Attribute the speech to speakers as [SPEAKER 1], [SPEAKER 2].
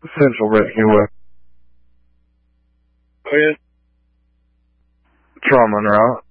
[SPEAKER 1] Central Rescue West.
[SPEAKER 2] Oh, yeah?
[SPEAKER 1] Trauma en route.